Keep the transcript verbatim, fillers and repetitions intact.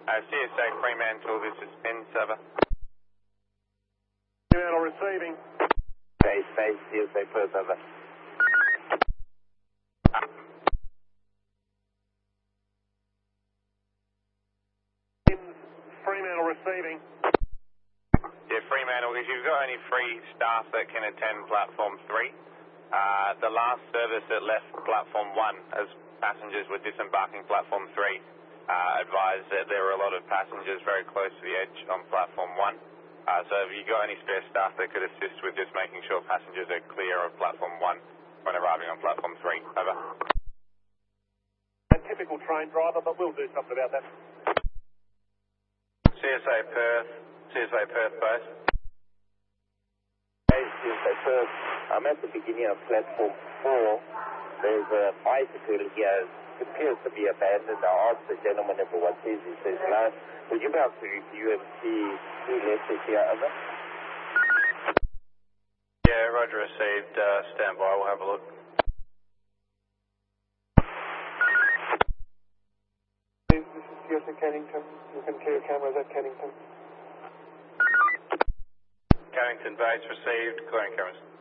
Uh, C S A Fremantle, this is Ben Server. Fremantle receiving. Base, base, C S A Perth, over. Fremantle receiving. Yeah, Fremantle, if you've got any free staff that can attend platform three, uh, the last service that left platform one as passengers were disembarking platform three uh, advised that there were a lot of passengers very close to the edge on platform one. Uh, so if you've got any spare staff that could assist with just making sure passengers are clear of platform one when arriving on platform three, over. A typical train driver, but we'll do something about that. C S A Perth, C S A Perth base. Base, C S A Perth. I'm at the beginning of platform four. There's a bicycle here. It appears to be abandoned. I asked the gentleman if what is he says no. Would you be able to review and see who left it here, over? Yeah, roger received. Uh, stand by, we'll have a look. This is C S A Cannington. You can clear cameras at Cannington. Carrington base received, clearing cameras.